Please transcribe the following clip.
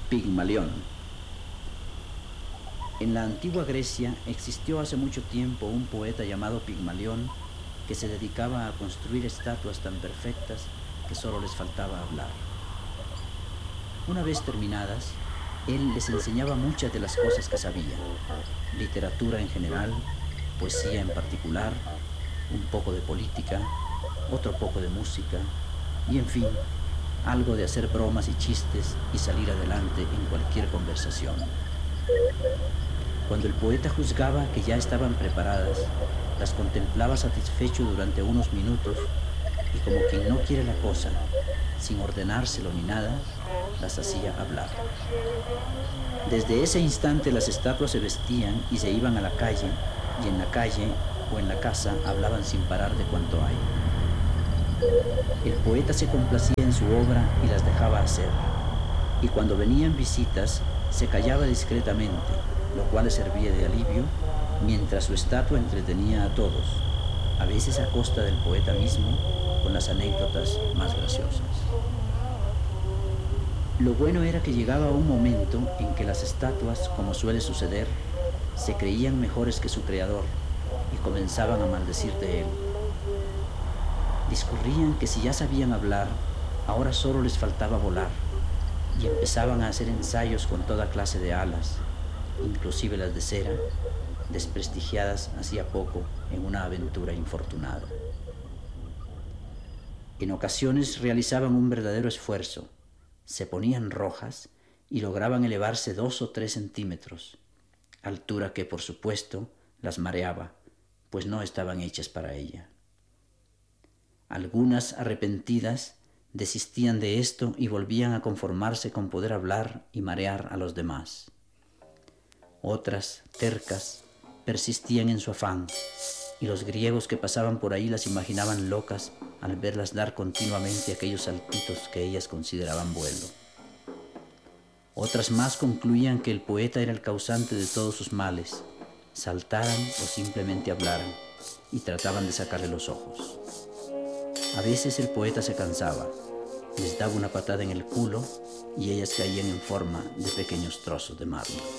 Pigmalión. En la antigua Grecia existió hace mucho tiempo un poeta llamado Pigmalión que se dedicaba a construir estatuas tan perfectas que solo les faltaba hablar. Una vez terminadas, él les enseñaba muchas de las cosas que sabía: literatura en general, poesía en particular, un poco de política, otro poco de música y, en fin, algo de hacer bromas y chistes y salir adelante en cualquier conversación. Cuando el poeta juzgaba que ya estaban preparadas, las contemplaba satisfecho durante unos minutos y, como quien no quiere la cosa, sin ordenárselo ni nada, las hacía hablar. Desde ese instante las estatuas se vestían y se iban a la calle, y en la calle o en la casa hablaban sin parar de cuanto hay. El poeta se complacía en su obra y las dejaba hacer, y cuando venían visitas se callaba discretamente, lo cual le servía de alivio, mientras su estatua entretenía a todos, a veces a costa del poeta mismo, con las anécdotas más graciosas. Lo bueno era que llegaba un momento en que las estatuas, como suele suceder, se creían mejores que su creador y comenzaban a maldecir de él. Discurrían que si ya sabían hablar, ahora solo les faltaba volar, y empezaban a hacer ensayos con toda clase de alas, inclusive las de cera, desprestigiadas hacía poco en una aventura infortunada. En ocasiones realizaban un verdadero esfuerzo, se ponían rojas y lograban elevarse 2 o 3 centímetros, altura que, por supuesto, las mareaba, pues no estaban hechas para ella. Algunas, arrepentidas, desistían de esto y volvían a conformarse con poder hablar y marear a los demás. Otras, tercas, persistían en su afán, y los griegos que pasaban por ahí las imaginaban locas al verlas dar continuamente aquellos saltitos que ellas consideraban vuelo. Otras más concluían que el poeta era el causante de todos sus males, saltaran o simplemente hablaran, y trataban de sacarle los ojos. A veces el poeta se cansaba, les daba una patada en el culo y ellas caían en forma de pequeños trozos de mármol.